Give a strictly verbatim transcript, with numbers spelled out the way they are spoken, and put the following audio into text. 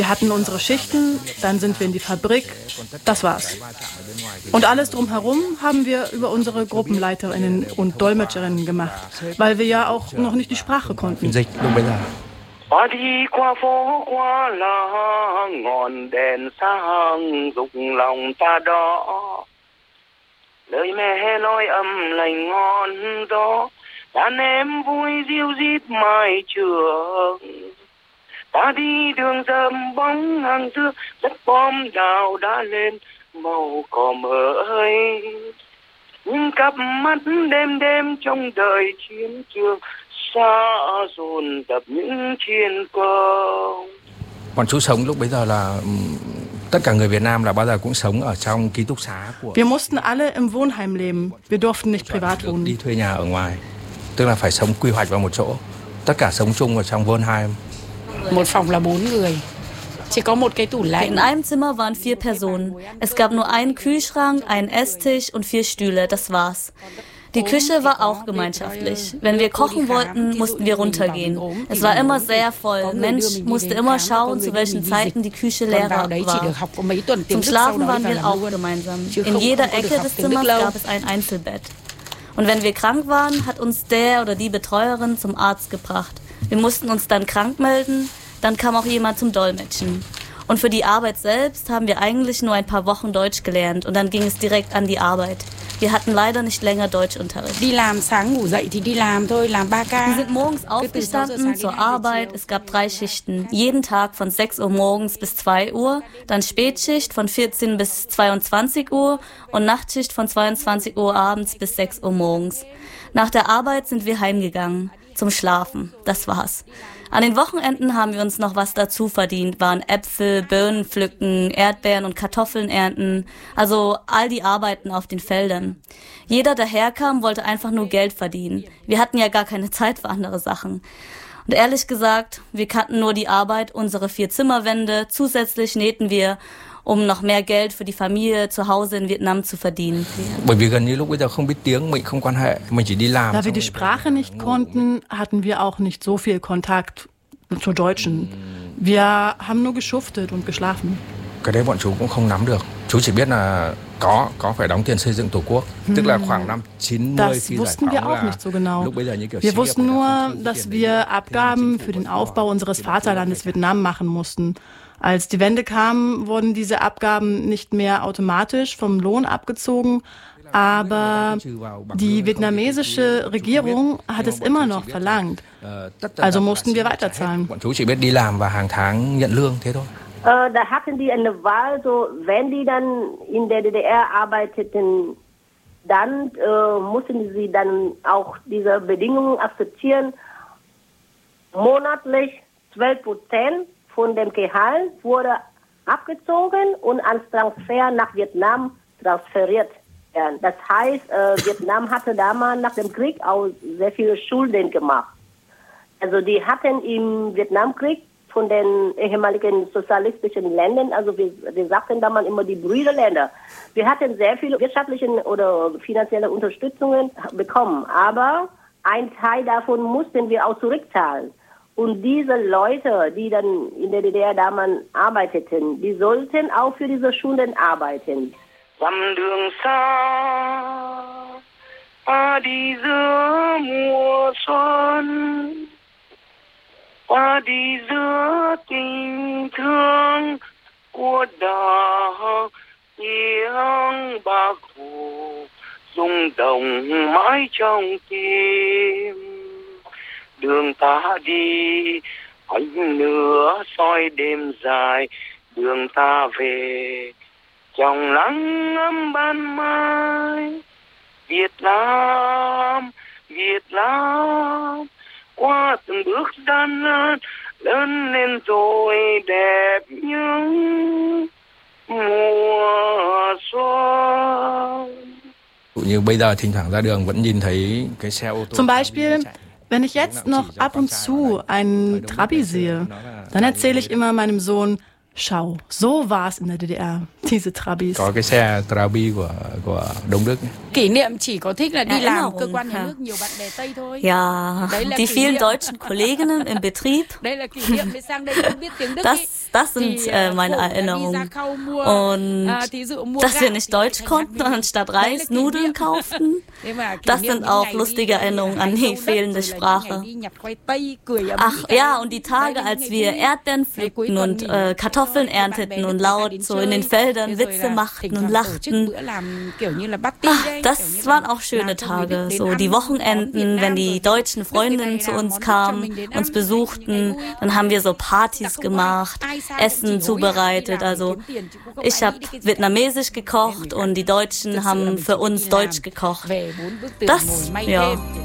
Wir hatten unsere Schichten, dann sind wir in die Fabrik, das war's. Und alles drumherum haben wir über unsere Gruppenleiterinnen und Dolmetscherinnen gemacht, weil wir ja auch noch nicht die Sprache konnten. Qua đi qua phố qua là ngọn đèn sáng rụng lòng ta đó, lời mẹ nói âm lành ngon gió, đàn em vui diêu dít mai trường, ta đi đường rậm bóng hàng xưa, đất bom đào đã lên màu cỏ mới, những cặp mắt đêm đêm trong đời chiến trường. Bọn chú sống lúc bấy giờ là tất cả người Việt Nam là bao giờ cũng sống ở trong ký túc xá của. Wir mussten alle im Wohnheim leben. Wir durften nicht privat wohnen. Đi thuê nhà ở ngoài, tức là phải sống quy hoạch vào một chỗ. Tất cả sống chung ở trong Wohnheim. Một phòng là bốn người. Chỉ có một cái tủ lạnh. In einem Zimmer waren vier Personen. Es gab nur einen Kühlschrank, einen Esstisch und vier Stühle. Das war's. Die Küche war auch gemeinschaftlich. Wenn wir kochen wollten, mussten wir runtergehen. Es war immer sehr voll. Mensch musste immer schauen, zu welchen Zeiten die Küche leer war. Zum Schlafen waren wir auch gemeinsam. In jeder Ecke des Zimmers gab es ein Einzelbett. Und wenn wir krank waren, hat uns der oder die Betreuerin zum Arzt gebracht. Wir mussten uns dann krank melden, dann kam auch jemand zum Dolmetschen. Und für die Arbeit selbst haben wir eigentlich nur ein paar Wochen Deutsch gelernt und dann ging es direkt an die Arbeit. Wir hatten leider nicht länger Deutschunterricht. Wir sind morgens aufgestanden zur Arbeit. Es gab drei Schichten. Jeden Tag von sechs Uhr morgens bis zwei Uhr. Dann Spätschicht von vierzehn bis zweiundzwanzig Uhr. Und Nachtschicht von zweiundzwanzig Uhr abends bis sechs Uhr morgens. Nach der Arbeit sind wir heimgegangen. Zum Schlafen. Das war's. An den Wochenenden haben wir uns noch was dazu verdient, waren Äpfel, Birnen pflücken, Erdbeeren und Kartoffeln ernten, also all die Arbeiten auf den Feldern. Jeder, der herkam, wollte einfach nur Geld verdienen. Wir hatten ja gar keine Zeit für andere Sachen. Und ehrlich gesagt, wir kannten nur die Arbeit, unsere vier Zimmerwände, zusätzlich nähten wir, um noch mehr Geld für die Familie zu Hause in Vietnam zu verdienen. Da wir die Sprache nicht konnten, hatten wir auch nicht so viel Kontakt zu Deutschen. Wir haben nur geschuftet und geschlafen. Das wussten wir auch nicht so genau. Wir wussten nur, dass wir Abgaben für den Aufbau unseres Vaterlandes Vietnam machen mussten. Als die Wende kam, wurden diese Abgaben nicht mehr automatisch vom Lohn abgezogen, aber die vietnamesische Regierung hat es immer noch verlangt. Also mussten wir weiterzahlen. Äh, da hatten die eine Wahl, so wenn die dann in der D D R arbeiteten, dann äh, mussten sie dann auch diese Bedingungen akzeptieren. Monatlich zwölf Prozent von dem Gehalt wurde abgezogen und als Transfer nach Vietnam transferiert werden. Das heißt, äh, Vietnam hatte damals nach dem Krieg auch sehr viele Schulden gemacht. Also die hatten im Vietnamkrieg von den ehemaligen sozialistischen Ländern, also wir, wir sagten damals immer die Brüderländer. Wir hatten sehr viele wirtschaftliche oder finanzielle Unterstützungen bekommen, aber ein Teil davon mussten wir auch zurückzahlen. Und diese Leute, die dann in der D D R damals arbeiteten, die sollten auch für diese Schulden arbeiten. Dặm đường xa ta đi giữa mùa xuân, ta đi giữa tình thương của đời, tiếng bác Hồ rung động mãi trong tim. Đường ta đi ánh lửa soi đêm dài, đường ta về trong nắng ấm ban mai. Việt Nam, Việt Nam, qua từng bước gian nan lớn lên rồi đẹp những mùa xuân. Như bây giờ thỉnh thoảng ra đường vẫn nhìn thấy cái xe ô tô. Zum Beispiel, wenn ich jetzt noch ab und zu einen Trabi sehe, dann erzähle ich immer meinem Sohn: Schau, so war es in der D D R, diese Trabis. Có cái xe Trabi của của Đông Đức. Kỷ niệm chỉ có thích là đi làm cơ quan nhà nước, nhiều bạn bè Tây thôi. Ja, die vielen deutschen Kolleginnen im Betrieb. Das das sind äh, meine Erinnerungen. Und dass wir nicht Deutsch konnten und anstatt Reis Nudeln kauften, das sind auch lustige Erinnerungen an die fehlende Sprache. Ach ja, und die Tage, als wir Erdbeeren pflückten und äh, Kartoffeln ernteten und laut so in den Feldern Witze machten und lachten. Ach, das waren auch schöne Tage. So die Wochenenden, wenn die deutschen Freundinnen zu uns kamen, uns besuchten, dann haben wir so Partys gemacht, Essen zubereitet. Also ich habe vietnamesisch gekocht und die Deutschen haben für uns Deutsch gekocht. Das, ja.